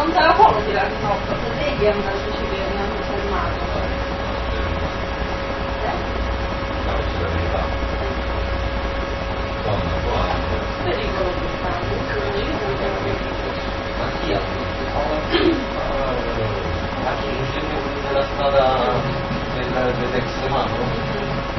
non sarà buono tirare in occhio, se vedi è una specie che mi hanno fermato. Pericolo di sangue, io non devo Mattia, anche in della strada dell'ex